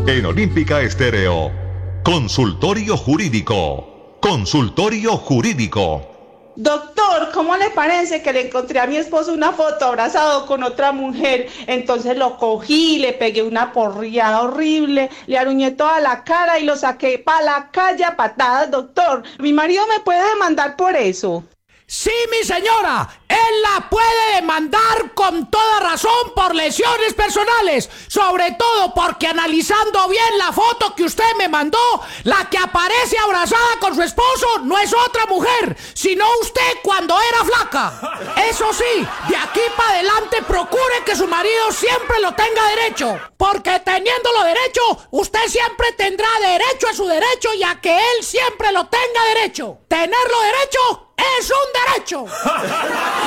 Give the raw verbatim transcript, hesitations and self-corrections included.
En Olímpica Estéreo, Consultorio Jurídico. Consultorio Jurídico. Doctor, ¿cómo le parece que le encontré a mi esposo una foto abrazado con otra mujer? Entonces lo cogí, le pegué una porriada horrible, le aruñé toda la cara y lo saqué pa' la calle a patadas, doctor. ¿Mi marido me puede demandar por eso? Sí, mi señora, él la puede demandar con toda razón por lesiones personales, sobre todo porque analizando bien la foto que usted me mandó, la que aparece abrazada con su esposo no es otra mujer, sino usted cuando era flaca. Eso sí, de aquí para adelante procure que su marido siempre lo tenga derecho, porque teniéndolo derecho, usted siempre tendrá derecho a su derecho y a que él siempre lo tenga derecho. Tenerlo derecho es un derecho.